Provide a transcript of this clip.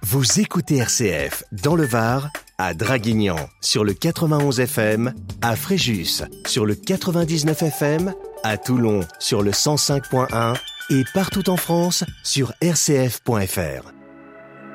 Vous écoutez RCF dans le Var, à Draguignan sur le 91 FM, à Fréjus sur le 99 FM, à Toulon sur le 105.1 et partout en France sur rcf.fr.